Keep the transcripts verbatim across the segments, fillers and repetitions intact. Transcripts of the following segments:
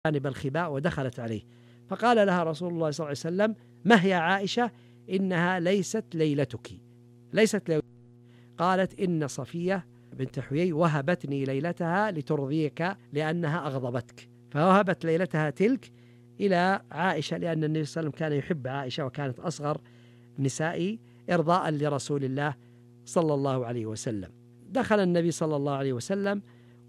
جانب الخباء ودخلت عليه، فقال لها رسول الله صلى الله عليه وسلم: ما هي عائشة؟ إنها ليست ليلتك، ليست ليلتك. قالت: إن صفية بنت حيي وهبتني ليلتها لترضيك لأنها أغضبتك، فوهبت ليلتها تلك إلى عائشة، لأن النبي صلى الله عليه وسلم كان يحب عائشة وكانت أصغر نسائي إرضاء لرسول الله صلى الله عليه وسلم. دخل النبي صلى الله عليه وسلم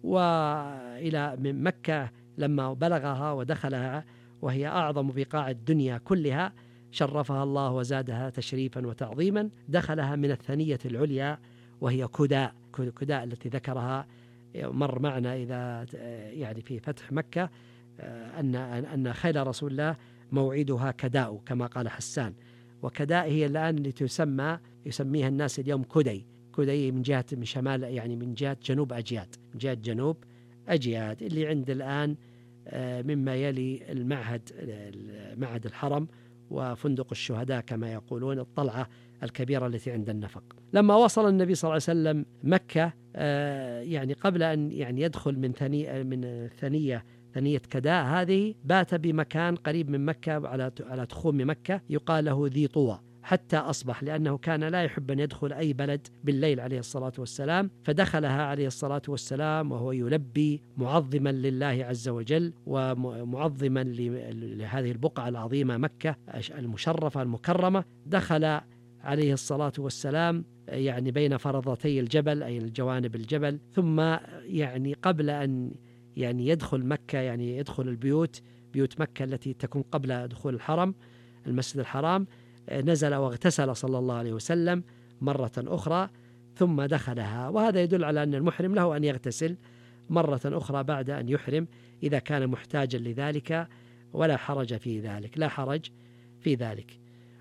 وإلى من مكة لما بلغها ودخلها، وهي أعظم بقاع الدنيا كلها، شرفها الله وزادها تشريفا وتعظيما. دخلها من الثنية العليا وهي كداء، كداء التي ذكرها مر معنا إذا يعني في فتح مكة أن أن خيل رسول الله موعدها كداء كما قال حسان، وكداء هي الآن اللي تسمى يسميها الناس اليوم كدي، كدي من جهة من شمال يعني من جهة جنوب أجياد، من جهة جنوب أجياد اللي عند الآن مما يلي المعهد معهد الحرم وفندق الشهداء كما يقولون، الطلعة الكبيرة التي عند النفق. لما وصل النبي صلى الله عليه وسلم مكة يعني قبل أن يعني يدخل من ثنية من ثنية ثنية كداء هذه، بات بمكان قريب من مكة على على تخوم مكة يقال له ذي طوى حتى أصبح، لأنه كان لا يحب أن يدخل أي بلد بالليل عليه الصلاة والسلام، فدخلها عليه الصلاة والسلام وهو يلبي معظما لله عز وجل ومعظما لهذه البقعة العظيمة مكة المشرفة المكرمة. دخل عليه الصلاة والسلام يعني بين فرضتي الجبل أي الجوانب الجبل، ثم يعني قبل أن يعني يدخل مكة يعني يدخل البيوت بيوت مكة التي تكون قبل دخول الحرم المسجد الحرام، نزل واغتسل صلى الله عليه وسلم مرة أخرى ثم دخلها. وهذا يدل على أن المحرم له أن يغتسل مرة أخرى بعد أن يحرم إذا كان محتاجا لذلك، ولا حرج في ذلك، لا حرج في ذلك.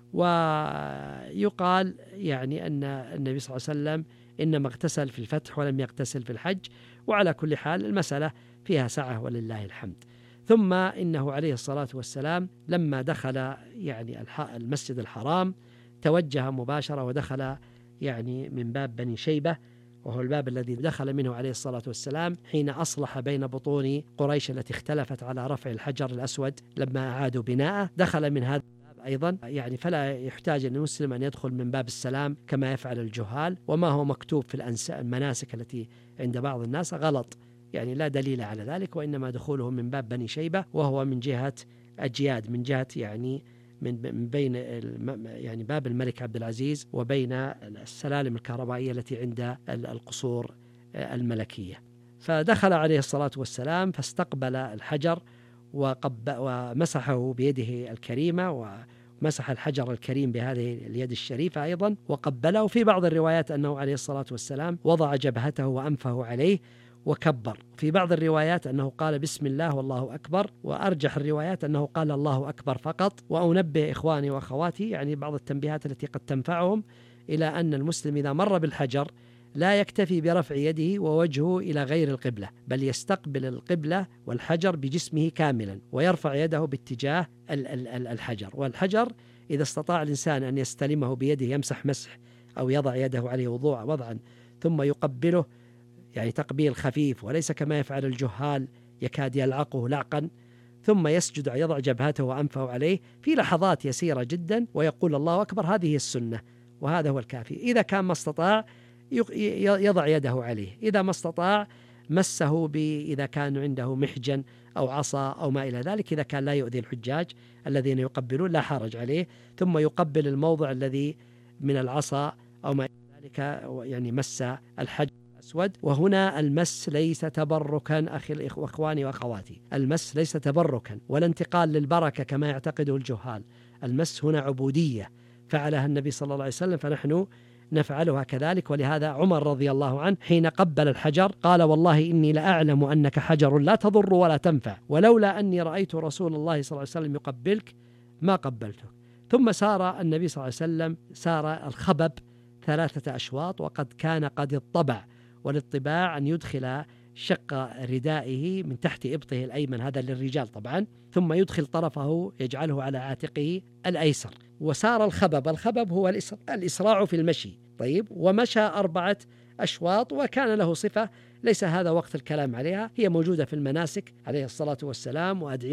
ويقال يعني أن النبي صلى الله عليه وسلم إنما اغتسل في الفتح ولم يغتسل في الحج، وعلى كل حال المسألة فيها سعة ولله الحمد. ثم إنه عليه الصلاة والسلام لما دخل يعني المسجد الحرام توجه مباشرة ودخل يعني من باب بني شيبة، وهو الباب الذي دخل منه عليه الصلاة والسلام حين أصلح بين بطون قريش التي اختلفت على رفع الحجر الأسود لما أعادوا بناءه. دخل من هذا الباب أيضا، يعني فلا يحتاج المسلم أن يدخل من باب السلام كما يفعل الجهال، وما هو مكتوب في المناسك التي عند بعض الناس غلط، يعني لا دليل على ذلك، وإنما دخوله من باب بني شيبة وهو من جهة أجياد، من جهة يعني من بين يعني باب الملك عبد العزيز وبين السلالم الكهربائية التي عند القصور الملكية. فدخل عليه الصلاة والسلام فاستقبل الحجر ومسحه بيده الكريمة، ومسح الحجر الكريم بهذه اليد الشريفة أيضا وقبله. في بعض الروايات أنه عليه الصلاة والسلام وضع جبهته وأنفه عليه وكبر، في بعض الروايات أنه قال بسم الله والله أكبر، وأرجح الروايات أنه قال الله أكبر فقط. وأنبه إخواني وأخواتي يعني بعض التنبيهات التي قد تنفعهم إلى أن المسلم إذا مر بالحجر لا يكتفي برفع يده ووجهه إلى غير القبلة، بل يستقبل القبلة والحجر بجسمه كاملا ويرفع يده باتجاه الحجر. والحجر إذا استطاع الإنسان أن يستلمه بيده يمسح مسح أو يضع يده عليه وضوع وضعا ثم يقبله يعني تقبيل خفيف، وليس كما يفعل الجهال يكاد يلعقه لعقا، ثم يسجد يضع جبهته وأنفه عليه في لحظات يسيرة جدا ويقول الله أكبر. هذه السنة وهذا هو الكافي. إذا كان ما استطاع يضع يده عليه، إذا ما استطاع مسه ب إذا كان عنده محجن أو عصا أو ما إلى ذلك، إذا كان لا يؤذي الحجاج الذين يقبلون لا حرج عليه، ثم يقبل الموضع الذي من العصا أو ما إلى ذلك يعني مس الحجر الأسود. وهنا المس ليس تبركا أخي الإخواني وأخواتي، المس ليس تبركا ولا انتقال للبركة كما يعتقده الجهال، المس هنا عبودية فعلها النبي صلى الله عليه وسلم، فنحن نفعلها كذلك. ولهذا عمر رضي الله عنه حين قبل الحجر قال والله إني لأعلم أنك حجر لا تضر ولا تنفع، ولولا أني رأيت رسول الله صلى الله عليه وسلم يقبلك ما قبلته. ثم سار النبي صلى الله عليه وسلم سار الخبب ثلاثة أشواط، وقد كان قد اطبع، والاطباع أن يدخل شق ردائه من تحت إبطه الأيمن، هذا للرجال طبعا، ثم يدخل طرفه يجعله على عاتقه الأيسر. وسار الخبب، الخبب هو الإسراع في المشي، طيب، ومشى أربعة أشواط، وكان له صفة ليس هذا وقت الكلام عليها، هي موجودة في المناسك عليه الصلاة والسلام وأدعية